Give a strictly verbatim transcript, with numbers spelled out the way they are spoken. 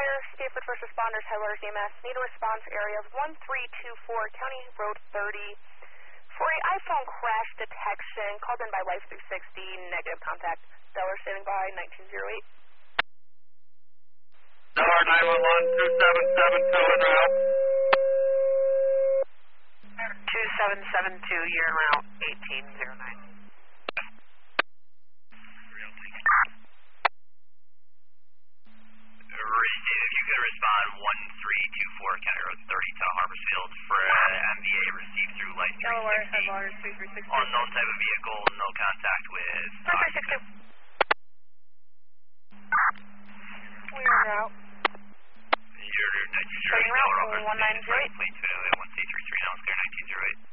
Fire, Stanford First Responders, Headwaters E M S, need a response area of one three two four, County Road thirty. For a iPhone crash detection, called in by Life three sixty, negative contact. Stellar standing by, nineteen oh eight. Stellar nine one one, two seven seven two en route. two seven seven two, you're en route, eighteen oh nine. If you could respond one three two four, County Road thirty to Harborsfield, Fred, M V A received through Life three sixty. Unknown type of vehicle, no contact with. three sixty. We're en route. You're nineteen oh eight, Route one nine oh eight. Plane two, one C three three, now it's clear nineteen oh eight.